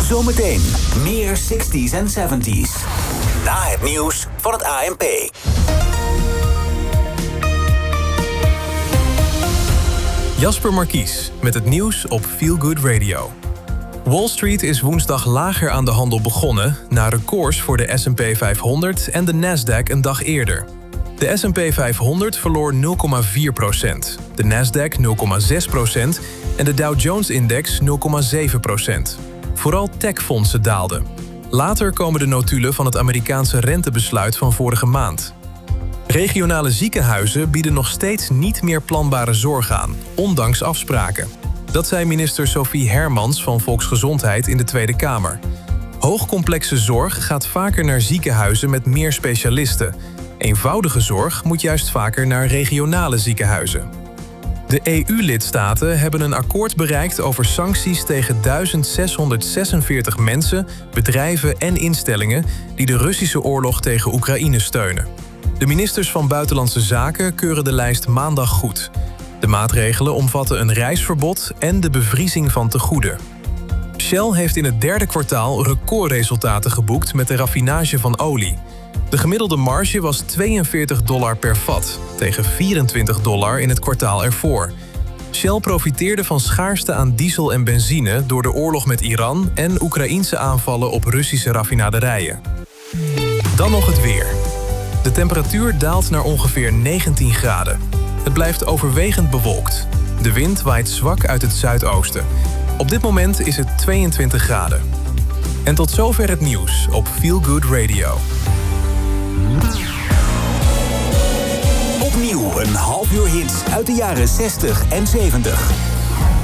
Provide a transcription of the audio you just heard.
Zometeen meer 60s en 70s. Na het nieuws van het ANP. Jasper Markies met het nieuws op Feel Good Radio. Wall Street is woensdag lager aan de handel begonnen, na records voor de S&P 500 en de Nasdaq een dag eerder. De S&P 500 verloor 0,4%, de Nasdaq 0,6% en de Dow Jones-index 0,7%. Vooral techfondsen daalden. Later komen de notulen van het Amerikaanse rentebesluit van vorige maand. Regionale ziekenhuizen bieden nog steeds niet meer planbare zorg aan, ondanks afspraken. Dat zei minister Sophie Hermans van Volksgezondheid in de Tweede Kamer. Hoogcomplexe zorg gaat vaker naar ziekenhuizen met meer specialisten. Eenvoudige zorg moet juist vaker naar regionale ziekenhuizen. De EU-lidstaten hebben een akkoord bereikt over sancties tegen 1646 mensen, bedrijven en instellingen die de Russische oorlog tegen Oekraïne steunen. De ministers van Buitenlandse Zaken keuren de lijst maandag goed. De maatregelen omvatten een reisverbod en de bevriezing van tegoeden. Shell heeft in het derde kwartaal recordresultaten geboekt met de raffinage van olie. De gemiddelde marge was $42 per vat, tegen $24 in het kwartaal ervoor. Shell profiteerde van schaarste aan diesel en benzine door de oorlog met Iran en Oekraïense aanvallen op Russische raffinaderijen. Dan nog het weer. De temperatuur daalt naar ongeveer 19 graden. Het blijft overwegend bewolkt. De wind waait zwak uit het zuidoosten. Op dit moment is het 22 graden. En tot zover het nieuws op Feel Good Radio. Opnieuw een half uur hits uit de jaren 60 en 70.